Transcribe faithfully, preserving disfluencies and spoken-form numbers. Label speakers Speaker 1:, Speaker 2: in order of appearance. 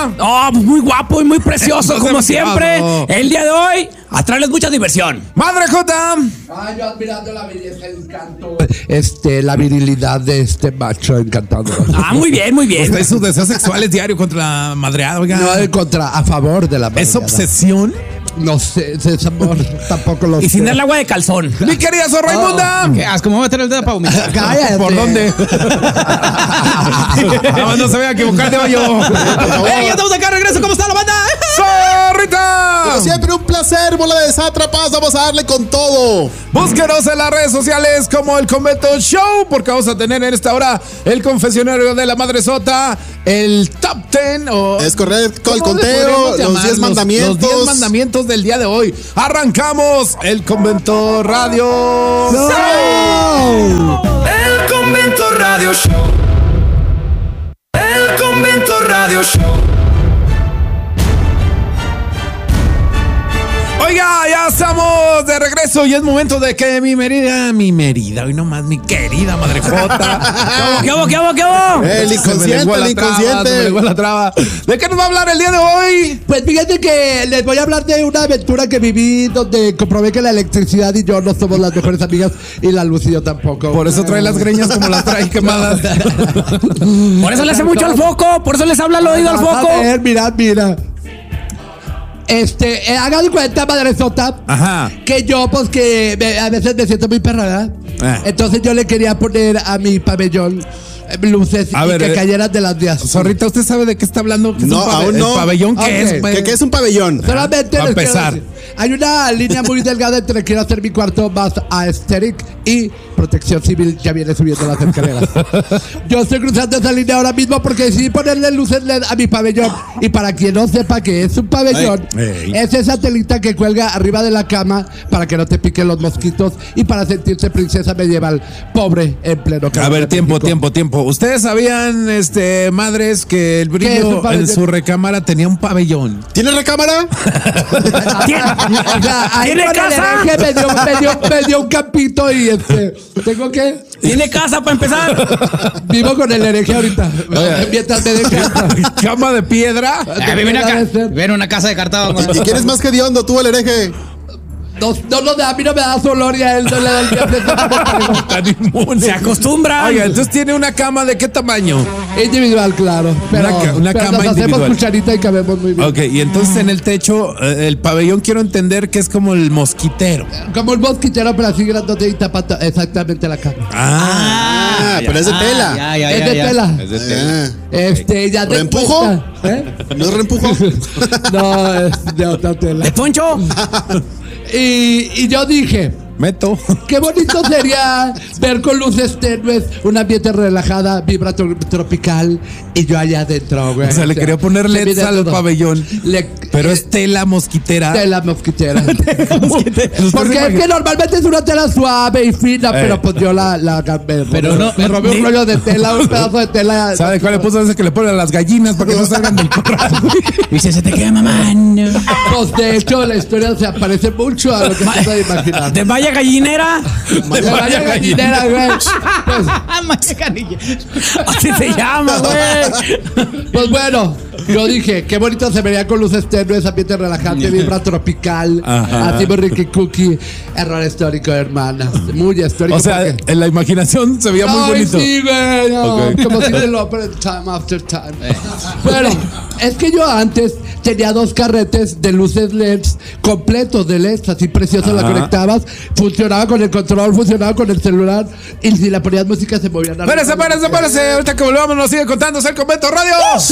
Speaker 1: anda?
Speaker 2: Oh, muy guapo y muy precioso, como siempre. El día de hoy, a traerles mucha diversión.
Speaker 1: Madre Jota.
Speaker 3: Ay, yo admirando la belleza, el encanto, este, la virilidad de este macho encantador.
Speaker 2: Ah, muy bien, muy bien.
Speaker 1: Usted sus deseos sexuales diario contra la madreada, oiga.
Speaker 3: No, en contra, a favor de la madreada.
Speaker 1: ¿Es obsesión?
Speaker 3: No sé, ese amor tampoco lo sé.
Speaker 2: Y sin dar el agua de calzón.
Speaker 1: Mi querida Sor Raimunda.
Speaker 4: ¿Qué asco? Me voy a meter el dedo para vomitar.
Speaker 3: Cállate.
Speaker 1: ¿Por dónde? No, no se vaya a equivocar de hoyo.
Speaker 4: ¡Ey, ya estamos acá! ¡Regreso! ¿Cómo está la banda?
Speaker 1: ¡Zorrita!
Speaker 5: Como siempre, un placer, bola de sátrapas. Vamos a darle con todo.
Speaker 1: Búsquenos en las redes sociales como El Convento Show, porque vamos a tener en esta hora el confesionario de la Madre Sota, el top ten. O,
Speaker 5: Es correcto, el
Speaker 1: ¿cómo le
Speaker 5: conteo,
Speaker 1: podríamos
Speaker 5: los
Speaker 1: llamar?
Speaker 5: diez mandamientos.
Speaker 1: Los diez mandamientos del día de hoy. Arrancamos el Convento Radio.
Speaker 6: El Convento Radio Show. El Convento Radio Show.
Speaker 1: Oiga, ya estamos de regreso y es momento de que mi merida, mi merida, hoy nomás mi querida Madre Jota.
Speaker 2: ¿Qué hubo, qué hubo, qué hubo?
Speaker 5: El
Speaker 1: Se me
Speaker 5: inconsciente,
Speaker 1: lenguó
Speaker 5: el
Speaker 1: la traba,
Speaker 5: inconsciente.
Speaker 1: se me lenguó la traba. ¿De qué nos va a hablar el día de hoy?
Speaker 3: Pues fíjate que les voy a hablar de una aventura que viví donde comprobé que la electricidad y yo no somos las mejores amigas y la luz y yo tampoco.
Speaker 1: Por eso trae las greñas como las trae quemadas.
Speaker 2: Por eso le hace mucho al foco. Por eso les habla al oído al foco.
Speaker 3: A ver, mira, mira. Este, eh, hagan de cuenta, Madre Sota,
Speaker 1: Ajá.
Speaker 3: que yo, pues que me- a veces me siento muy perra, ¿verdad?
Speaker 1: Ah.
Speaker 3: Entonces yo le quería poner a mi pabellón eh, luces
Speaker 1: A
Speaker 3: y
Speaker 1: ver,
Speaker 3: que
Speaker 1: eh,
Speaker 3: cayeran de las vías.
Speaker 1: Zorrita, ¿usted sabe de qué está hablando? ¿Qué es
Speaker 5: No,
Speaker 1: un pabell-
Speaker 5: aún no.
Speaker 1: ¿El pabellón qué
Speaker 3: Ok.
Speaker 1: es? pues?
Speaker 5: ¿Qué, qué es un pabellón?
Speaker 3: Solamente
Speaker 1: Pa'
Speaker 3: les quiero
Speaker 1: empezar.
Speaker 3: decir, hay una línea muy delgada entre quiero hacer mi cuarto más aesthetic y protección civil ya viene subiendo las escaleras. Yo estoy cruzando esa línea ahora mismo porque decidí ponerle luces L E D a mi pabellón. Y para quien no sepa que es un pabellón,
Speaker 1: Ey. Ey.
Speaker 3: es esa telita que cuelga arriba de la cama para que no te piquen los mosquitos y para sentirse princesa medieval, pobre en pleno
Speaker 1: A
Speaker 3: calor
Speaker 1: ver,
Speaker 3: de
Speaker 1: tiempo,
Speaker 3: México.
Speaker 1: tiempo, tiempo. ¿Ustedes sabían, este, madres, que el
Speaker 3: ¿Qué es
Speaker 1: brillo
Speaker 3: un
Speaker 1: en
Speaker 3: pabellón?
Speaker 1: su recámara tenía un pabellón?
Speaker 5: ¿Tiene recámara?
Speaker 2: ¿Tiene,
Speaker 3: O sea, ahí
Speaker 2: ¿Tiene
Speaker 3: con el
Speaker 2: casa?
Speaker 3: hereje me dio, me, dio, me dio un campito y este, tengo que...
Speaker 2: ¿Tiene casa para empezar?
Speaker 3: Vivo con el hereje ahorita. Mientras me dejan.
Speaker 1: ¿Cama de piedra?
Speaker 4: Ah, vive en una, ca- vive en una casa de cartón.
Speaker 5: ¿Y quién es más que hediondo, tú, el hereje?
Speaker 3: No, no, no, a mí no me da su olor y a él no le da el día.
Speaker 1: Tan inmune.
Speaker 2: Se acostumbran.
Speaker 1: Oiga, entonces tiene una cama de qué tamaño?
Speaker 3: Individual, claro. Pero,
Speaker 1: Una ca- una
Speaker 3: pero
Speaker 1: cama
Speaker 3: nos hacemos
Speaker 1: individual.
Speaker 3: cucharita y cabemos muy bien.
Speaker 1: Ok, y entonces en el techo, eh, el pabellón quiero entender que es como el mosquitero.
Speaker 3: Como un mosquitero, pero así grandote y tapa to- exactamente la cama.
Speaker 1: Ah,
Speaker 5: Ah, pero es de tela.
Speaker 4: Ya, ya,
Speaker 3: es
Speaker 4: ya,
Speaker 3: de
Speaker 4: ya.
Speaker 3: tela.
Speaker 1: es de tela.
Speaker 5: Ah,
Speaker 3: Este, ya te
Speaker 5: ¿Reempujo?
Speaker 3: cuenta, ¿eh?
Speaker 5: ¿no es reempujo?
Speaker 3: No, es de otra tela.
Speaker 2: ¿De Poncho?
Speaker 3: Y, y yo dije,
Speaker 1: Meto.
Speaker 3: qué bonito sería ver con luces tenues un ambiente relajada, vibra tro- tropical y yo allá adentro, güey.
Speaker 1: O sea, le quería poner
Speaker 3: se
Speaker 1: L E Ds
Speaker 3: mide
Speaker 1: al
Speaker 3: todo.
Speaker 1: pabellón.
Speaker 3: Le-
Speaker 1: Pero
Speaker 3: eh,
Speaker 1: es tela mosquitera.
Speaker 3: tela mosquitera.
Speaker 1: ¿Usted
Speaker 3: Porque
Speaker 1: se
Speaker 3: es que normalmente es una tela suave y fina,
Speaker 1: Eh.
Speaker 3: pero pues yo la, la me,
Speaker 4: Pero no-
Speaker 3: me robé un
Speaker 2: ni-
Speaker 3: rollo de tela, un pedazo de tela.
Speaker 1: ¿Sabe cuál le puso ese que le ponen a las gallinas para que no salgan del corral?
Speaker 2: Dice, se te quema, mano.
Speaker 3: Pues de hecho la historia se parece mucho a lo que se puede imaginar.
Speaker 2: ¿De vaya gallinera?
Speaker 3: De vaya gallinera, güey. Pues,
Speaker 4: Ah, María Canilla.
Speaker 2: Así se llama, güey.
Speaker 3: pues bueno, yo dije, qué bonito se vería con luces tenues, ambiente relajante, vibra tropical,
Speaker 1: Ajá.
Speaker 3: así muy ricky cookie. Error histórico, hermana. Muy histórico.
Speaker 1: O sea,
Speaker 3: porque-
Speaker 1: en la imaginación se veía muy
Speaker 3: Ay,
Speaker 1: bonito.
Speaker 3: sí, güey, no,
Speaker 1: Ok.
Speaker 3: como si te lo pero time after time. Bueno, es que yo antes tenía dos carretes de luces L E Ds completos de L E Ds, así preciosos, la
Speaker 1: Ajá.
Speaker 3: conectabas, funcionaba con el control, funcionaba con el celular y si le ponías música se movían.
Speaker 1: Espérese, espérese, espérese. Ahorita que volvamos nos sigue contando el Convento Radio.